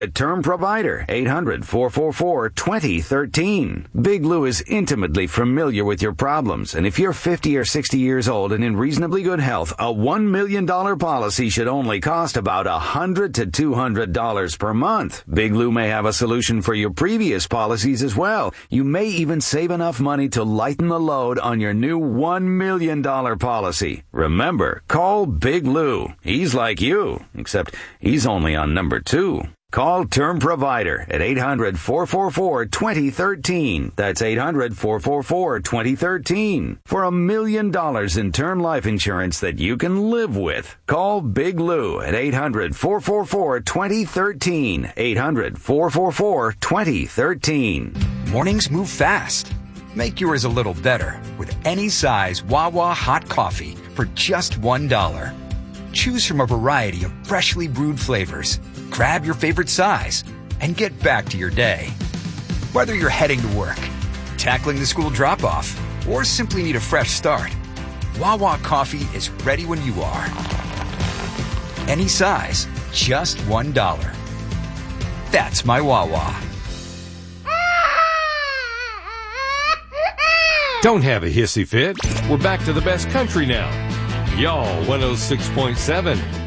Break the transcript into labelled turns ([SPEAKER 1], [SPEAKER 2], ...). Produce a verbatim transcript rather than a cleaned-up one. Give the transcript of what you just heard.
[SPEAKER 1] Term Provider, eight hundred, four four four, two zero one three. Big Lou is intimately familiar with your problems, and if you're fifty or sixty years old and in reasonably good health, a one million dollars policy should only cost about one hundred to two hundred dollars per month. Big Lou may have a solution for your previous policies as well. You may even save enough money to lighten the load on your new one million dollars policy. Remember, call Big Lou. He's like you, except he's only on number two. Call Term Provider at eight hundred, four four four, two zero one three. That's eight hundred, four four four, two zero one three. For a million dollars in term life insurance that you can live with. Call Big Lou at eight hundred, four four four, two zero one three. eight hundred, four four four, two zero one three.
[SPEAKER 2] Mornings move fast. Make yours a little better with any size Wawa hot coffee for just one dollar. Choose from a variety of freshly brewed flavors. Grab your favorite size and get back to your day. Whether you're heading to work, tackling the school drop-off, or simply need a fresh start, Wawa coffee is ready when you are. Any size, just one dollar. That's my Wawa.
[SPEAKER 3] Don't have a hissy fit. We're back to the best country now. Y'all one oh six point seven